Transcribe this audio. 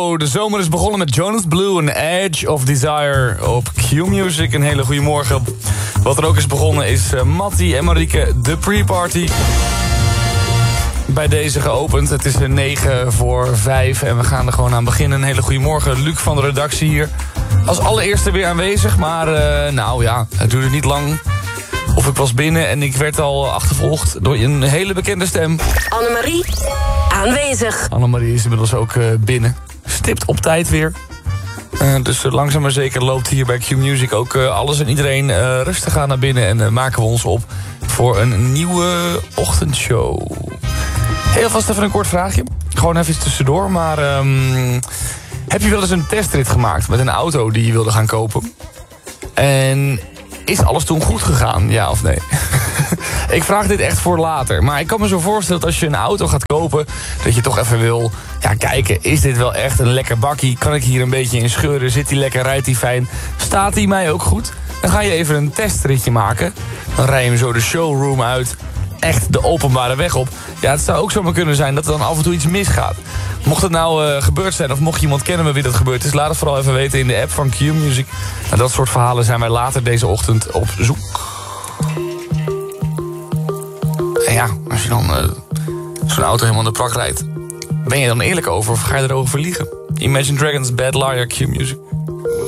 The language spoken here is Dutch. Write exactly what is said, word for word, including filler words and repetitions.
Zo, de zomer is begonnen met Jonas Blue en Edge of Desire op Q-Music. Een hele goede morgen. Wat er ook is begonnen is uh, Mattie en Marieke, de pre-party. Bij deze geopend. Het is negen voor vijf en we gaan er gewoon aan beginnen. Een hele goede morgen. Luc van de redactie hier. Als allereerste weer aanwezig, maar uh, nou ja, het duurde niet lang. Of ik was binnen en ik werd al achtervolgd door een hele bekende stem. Annemarie, aanwezig. Annemarie is inmiddels ook uh, binnen. Stipt op tijd weer. Uh, dus uh, langzaam maar zeker loopt hier bij Q-Music ook uh, alles en iedereen uh, rustig aan naar binnen. En uh, maken we ons op voor een nieuwe ochtendshow. Heel vast even een kort vraagje. Gewoon even iets tussendoor. Maar um, heb je wel eens een testrit gemaakt met een auto die je wilde gaan kopen? En is alles toen goed gegaan, ja of nee? Ik vraag dit echt voor later. Maar ik kan me zo voorstellen dat als je een auto gaat kopen, dat je toch even wil ja, kijken, is dit wel echt een lekker bakkie? Kan ik hier een beetje in scheuren? Zit die lekker? Rijdt die fijn? Staat die mij ook goed? Dan ga je even een testritje maken. Dan rij je hem zo de showroom uit. Echt de openbare weg op. Ja, het zou ook zomaar kunnen zijn dat er dan af en toe iets misgaat. Mocht het nou uh, gebeurd zijn, of mocht je iemand kennen met wie dat gebeurd is, laat het vooral even weten in de app van Q-Music. Nou, dat soort verhalen zijn wij later deze ochtend op zoek. En ja, als je dan uh, zo'n auto helemaal in de prak rijdt, ben je dan eerlijk over of ga je erover liegen? Imagine Dragons, Bad Liar, Q-Music.